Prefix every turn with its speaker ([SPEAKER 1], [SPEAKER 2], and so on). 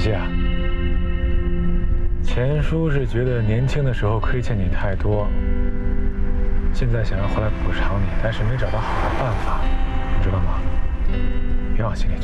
[SPEAKER 1] 希啊，钱叔是觉得年轻的时候亏欠你太多，现在想要回来补偿你，但是没找到好的办法，你知道吗？别往心里去。